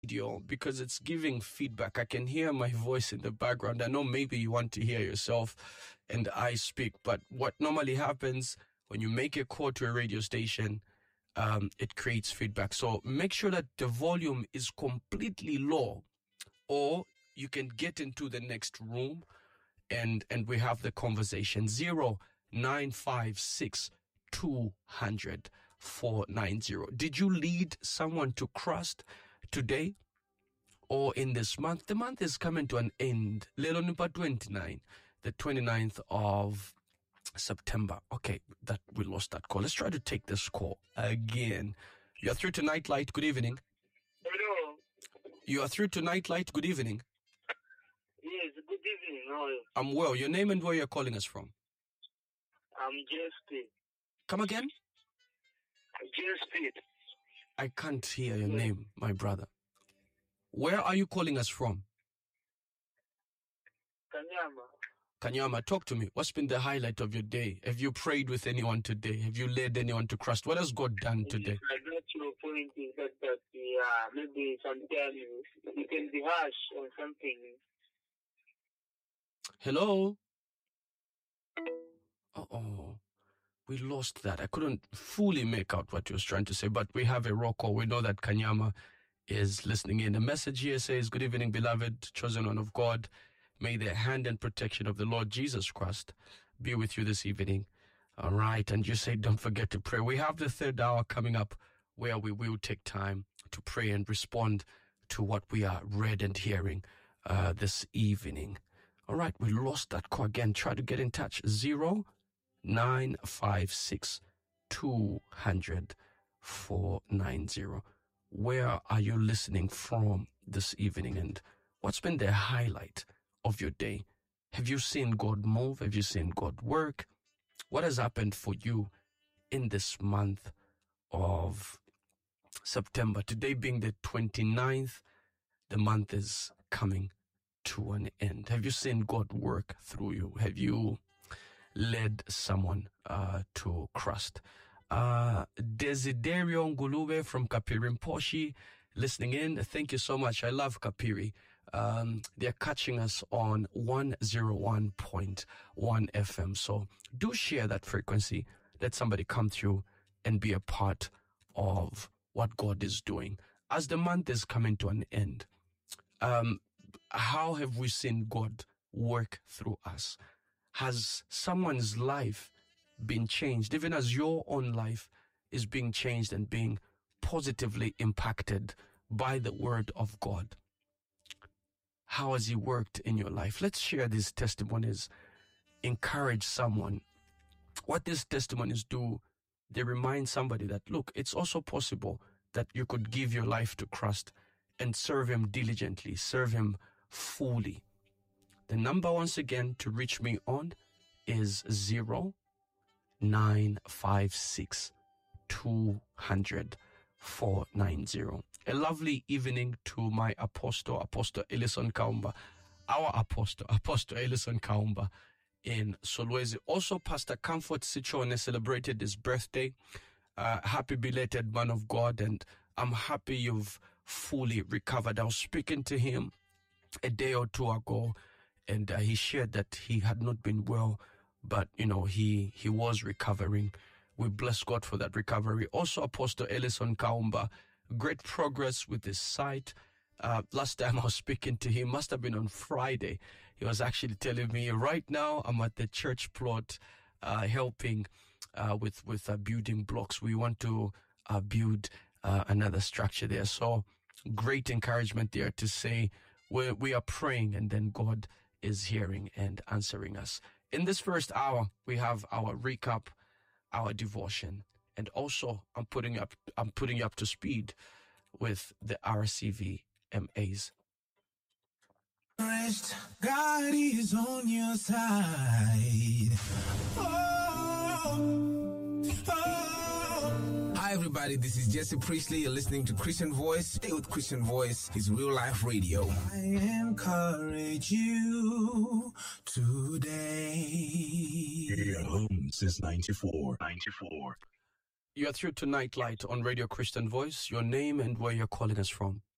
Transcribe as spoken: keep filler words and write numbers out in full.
radio because it's giving feedback. I can hear my voice in the background. I know maybe you want to hear yourself and I speak, but what normally happens when you make a call to a radio station, um, it creates feedback. So make sure that the volume is completely low, or you can get into the next room and, and we have the conversation. zero nine five six two hundred four nine zero. Did you lead someone to Christ today or in this month? The month is coming to an end. Lelo number twenty-nine, the twenty-ninth of September. Okay, that we lost that call. Let's try to take this call again. You are through to Nightlight. Good evening. Hello. You are through to Nightlight. Good evening. Yes, good evening. How are you? I'm well. Your name and where you're calling us from? I'm James Pitt. Come again? James Pitt. I can't hear your Yeah. name, my brother. Where are you calling us from? Kanyama. Kanyama, talk to me. What's been the highlight of your day? Have you prayed with anyone today? Have you led anyone to Christ? What has God done today? I got your point is that, that yeah, maybe sometimes you can be harsh on something. Hello? Uh-oh. We lost that. I couldn't fully make out what he was trying to say, but we have a raw call. We know that Kanyama is listening in. The message here says, good evening, beloved, chosen one of God. May the hand and protection of the Lord Jesus Christ be with you this evening. All right. And you say, don't forget to pray. We have the third hour coming up where we will take time to pray and respond to what we are read and hearing uh, this evening. All right. We lost that call again. Try to get in touch. Zero nine five six two hundred four nine zero. Where are you listening from this evening, and what's been the highlight of your day? Have you seen God move? Have you seen God work? What has happened for you in this month of September? Today being the twenty-ninth, the month is coming to an end. Have you seen God work through you? Have you led someone uh, to Christ? Uh, Desiderio Ngulube from Kapiri Mposhi listening in. Thank you so much. I love Kapiri. Um, they're catching us on one oh one point one F M. So do share that frequency. Let somebody come through and be a part of what God is doing. As the month is coming to an end, um, how have we seen God work through us? Has someone's life been changed, even as your own life is being changed and being positively impacted by the word of God? How has he worked in your life? Let's share these testimonies. Encourage someone. What these testimonies do, they remind somebody that, look, it's also possible that you could give your life to Christ and serve him diligently, serve him fully. The number, once again, to reach me on is zero nine five six two hundred four nine zero. A lovely evening to my apostle, Apostle Ellison Kaumba, our apostle, Apostle Ellison Kaumba in Solwezi. Also, Pastor Comfort Sichone celebrated his birthday. Uh, happy belated man of God, and I'm happy you've fully recovered. I was speaking to him a day or two ago, and uh, he shared that he had not been well, but, you know, he, he was recovering. We bless God for that recovery. Also, Apostle Ellison Kaumba, great progress with his sight. Uh, last time I was speaking to him, must have been on Friday. He was actually telling me, right now I'm at the church plot, uh, helping uh, with, with uh, building blocks. We want to uh, build uh, another structure there. So great encouragement there to say we we are praying, and then God is hearing and answering us. In this first hour, we have our recap, our devotion, and also I'm putting up I'm putting you up to speed with the R C V M As. God is on your side. Oh, oh. Hi everybody, this is Jesse Priestley. You're listening to Christian Voice. Stay with Christian Voice. It's real life radio. I encourage you today. Here home since ninety-four. ninety-four. You are through to Nightlight on Radio Christian Voice. Your name and where you're calling us from.